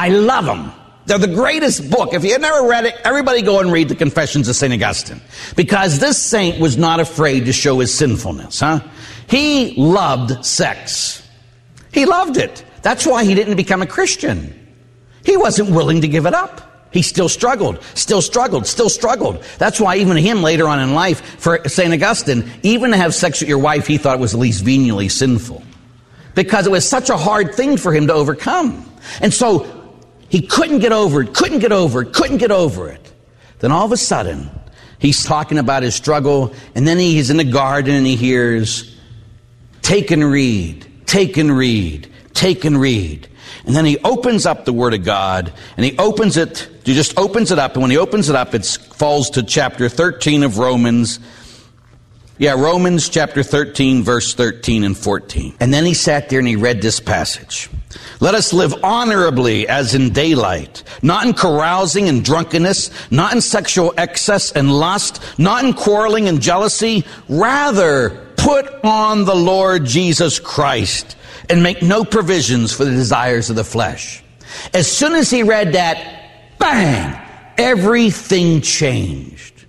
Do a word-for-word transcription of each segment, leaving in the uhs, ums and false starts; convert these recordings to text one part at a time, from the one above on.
I love them. They're the greatest book. If you've never read it, everybody go and read the Confessions of Saint Augustine. Because this saint was not afraid to show his sinfulness, huh? He loved sex. He loved it. That's why he didn't become a Christian. He wasn't willing to give it up. He still struggled, still struggled, still struggled. That's why even him later on in life, for Saint Augustine, even to have sex with your wife, he thought it was at least venially sinful. Because it was such a hard thing for him to overcome. And so he couldn't get over it, couldn't get over it, couldn't get over it. Then all of a sudden, he's talking about his struggle, and then he's in the garden and he hears, take and read, take and read, take and read. And then he opens up the Word of God, and he opens it, he just opens it up, and when he opens it up, it falls to chapter thirteen of Romans. Yeah, Romans chapter thirteen, verse thirteen and fourteen. And then he sat there and he read this passage. Let us live honorably as in daylight, not in carousing and drunkenness, not in sexual excess and lust, not in quarreling and jealousy. Rather, put on the Lord Jesus Christ and make no provisions for the desires of the flesh. As soon as he read that, bang, everything changed.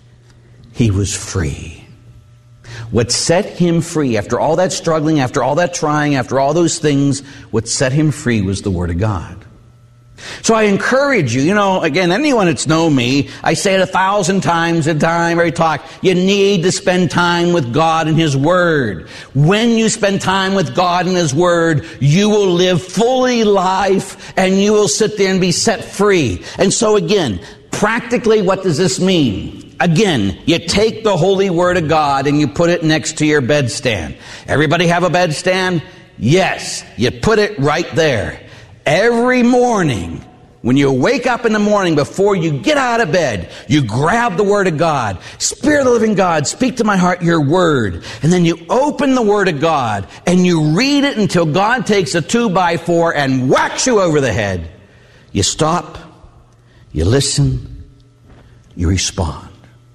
He was free. What set him free, after all that struggling, after all that trying, after all those things, what set him free was the Word of God. So I encourage you, you know, again, anyone that's known me, I say it a thousand times a time, every talk, you need to spend time with God and His Word. When you spend time with God and His Word, you will live fully life and you will sit there and be set free. And so again, practically, what does this mean? Again, you take the Holy Word of God and you put it next to your bedstand. Everybody have a bedstand? Yes. You put it right there. Every morning, when you wake up in the morning, before you get out of bed, you grab the Word of God. Spirit of the living God, speak to my heart your Word. And then you open the Word of God and you read it until God takes a two by four and whacks you over the head. You stop, you listen, you respond.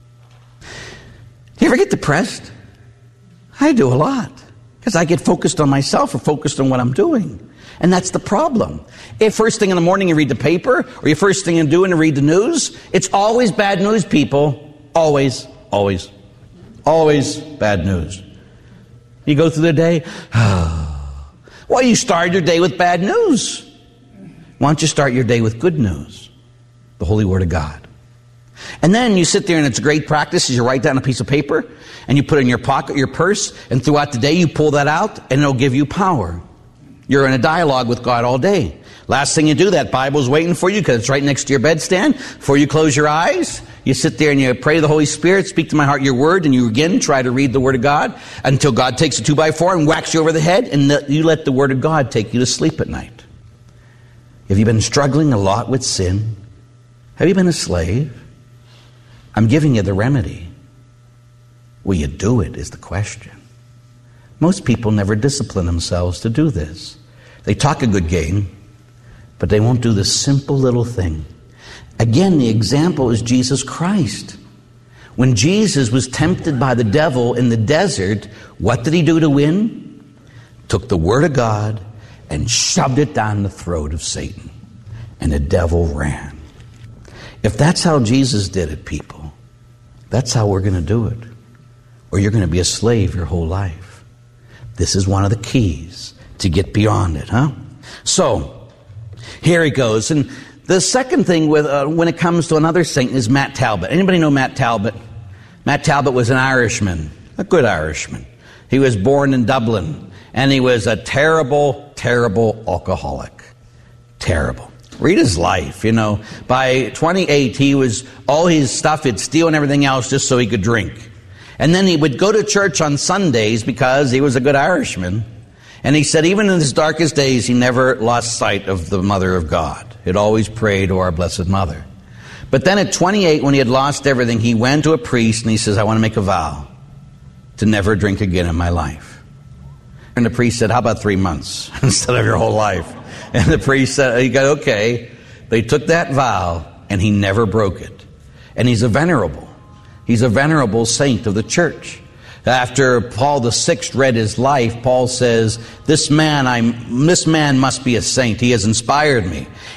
You ever get depressed? I do a lot. Because I get focused on myself or focused on what I'm doing. And that's the problem. If first thing in the morning you read the paper, or your first thing you're doing to read the news, it's always bad news, people. Always, always, always bad news. You go through the day, well, you start your day with bad news. Why don't you start your day with good news? The Holy Word of God. And then you sit there, and it's a great practice, is you write down a piece of paper, and you put it in your pocket, your purse, and throughout the day you pull that out, and it'll give you power. You're in a dialogue with God all day. Last thing you do, that Bible's waiting for you because it's right next to your bedstand. Before you close your eyes, you sit there and you pray to the Holy Spirit, speak to my heart your Word, and you again try to read the Word of God until God takes a two by four and whacks you over the head, and you let the Word of God take you to sleep at night. Have you been struggling a lot with sin? Have you been a slave? I'm giving you the remedy. Will you do it is the question. Most people never discipline themselves to do this. They talk a good game, but they won't do this simple little thing. Again, the example is Jesus Christ. When Jesus was tempted by the devil in the desert, what did he do to win? Took the Word of God and shoved it down the throat of Satan. And the devil ran. If that's how Jesus did it, people, that's how we're going to do it. Or you're going to be a slave your whole life. This is one of the keys to get beyond it, huh? So, here he goes. And the second thing with uh, when it comes to another saint is Matt Talbot. Anybody know Matt Talbot? Matt Talbot was an Irishman, a good Irishman. He was born in Dublin, and he was a terrible, terrible alcoholic. Terrible. Read his life, you know. By twenty-eight, he was, all his stuff, he'd steal and everything else just so he could drink. And then he would go to church on Sundays because he was a good Irishman. And he said even in his darkest days, he never lost sight of the Mother of God. He'd always pray to our Blessed Mother. But then at twenty-eight, when he had lost everything, he went to a priest and he says, I want to make a vow to never drink again in my life. And the priest said, how about three months instead of your whole life? And the priest said, he got okay. They took that vow and he never broke it. And he's a venerable. He's a venerable saint of the church. After Paul the Sixth read his life, Paul says, this man, I'm, this man must be a saint. He has inspired me.